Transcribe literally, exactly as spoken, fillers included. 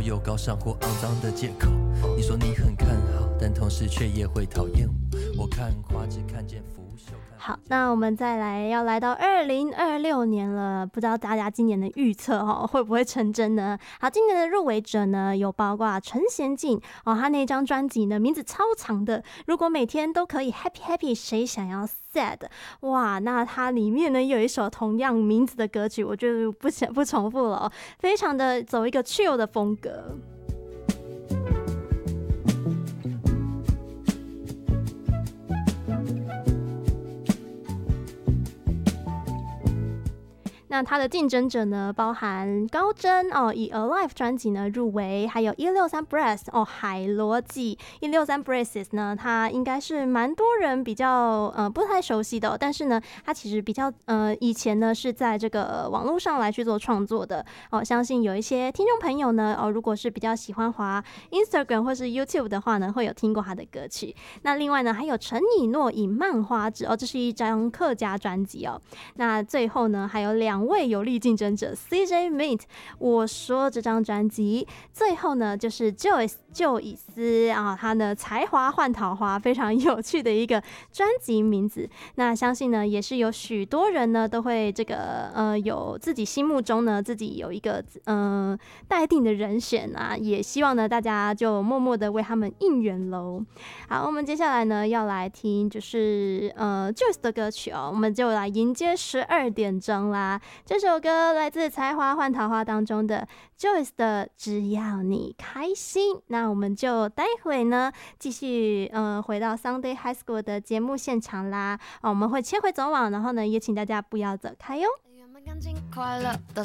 有高尚或肮脏的借口。你说你很看好，但同时却也会讨厌我。我看花只看见腐朽。 好，那我们再来要来到二零二六年了，不知道大家今年的预测、哦、会不会成真呢？好，今年的入围者呢有包括陈娴静哦，他那张专辑呢名字超长的，如果每天都可以 happy happy， 谁想要 sad？ 哇，那它里面呢有一首同样名字的歌曲，我就不不重复了、哦，非常的走一个 chill 的风格。那他的竞争者呢，包含高真哦，以 Alive 专辑呢入围，还有一六三 Breath 哦，海螺记一六三 Breaths 呢，他应该是蛮多人比较呃不太熟悉的、哦，但是呢，他其实比较呃以前呢是在这个网络上来去做创作的哦，相信有一些听众朋友呢哦，如果是比较喜欢滑 Instagram 或是 YouTube 的话呢，会有听过他的歌曲。那另外呢，还有陈以诺以漫花纸哦，这是一张客家专辑哦。那最后呢，还有两。两位有力竞争者 C J Mint， 我说这张专辑最后呢就是 Joyce 就以斯啊，他的才华换桃花，非常有趣的一个专辑名字。那相信呢也是有许多人呢都会这个呃有自己心目中呢自己有一个呃待定的人选啊，也希望呢大家就默默的为他们应援喽。好，我们接下来呢要来听就是呃 Joyce 的歌曲哦，我们就来迎接十二点钟啦。这首歌来自才华换桃花当中的 Joyce 的只要你开心。那我们就待会呢继续呃回到 Sunday High School 的节目现场啦、哦、我们会切回总网，然后呢也请大家不要走开哟。 感情快乐的